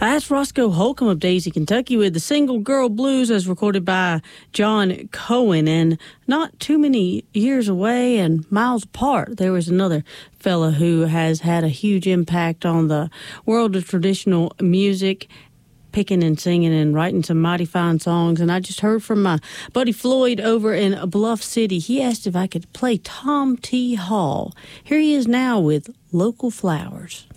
That's Roscoe Holcomb of Daisy, Kentucky, with the Single Girl Blues as recorded by John Cohen. And not too many years away and miles apart, there was another fella who has had a huge impact on the world of traditional music, picking and singing and writing some mighty fine songs. And I just heard from my buddy Floyd over in Bluff City. He asked if I could play Tom T. Hall. Here he is now with Local Flowers.